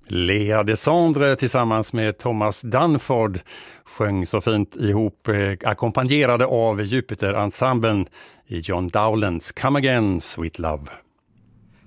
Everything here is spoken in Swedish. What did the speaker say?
Lea Desandre tillsammans med Thomas Dunford sjöng så fint ihop, ackompanjerade av Jupiter-ensemblen i John Dowlands Come Again, Sweet Love.